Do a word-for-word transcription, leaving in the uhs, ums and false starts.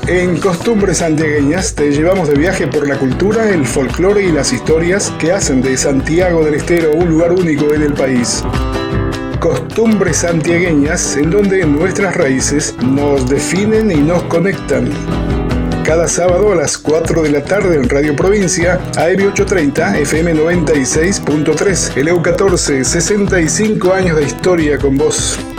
En Costumbres Santiagueñas te llevamos de viaje por la cultura, el folclore y las historias que hacen de Santiago del Estero un lugar único en el país. Costumbres Santiagueñas, en donde nuestras raíces nos definen y nos conectan. Cada sábado a las cuatro de la tarde en Radio Provincia, A M ochocientos treinta, F M noventa y seis punto tres, el E U catorce, sesenta y cinco años de historia con vos.